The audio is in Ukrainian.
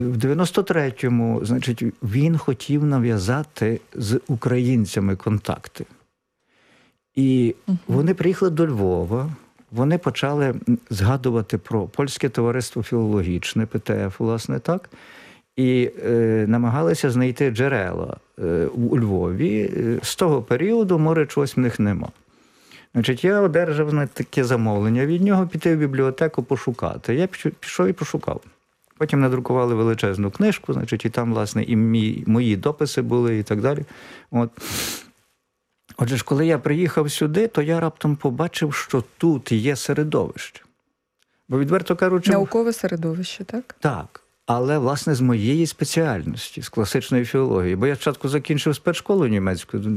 В 93-му, значить, він хотів нав'язати з українцями контакти. І вони приїхали до Львова, вони почали згадувати про Польське товариство філологічне, ПТФ, власне, так, і намагалися знайти джерела у Львові. З того періоду, може, чогось в них нема. Значить, я одержав таке замовлення від нього піти в бібліотеку пошукати. Я пішов і пошукав. Потім надрукували величезну книжку, значить, і там, власне, і мої дописи були, і так далі. От. Отже ж, коли я приїхав сюди, то я раптом побачив, що тут є середовище. Бо, відверто кажучи... Наукове середовище, так? Так. Але, власне, з моєї спеціальності, з класичної філології. Бо я спочатку закінчив спецшколу німецьку,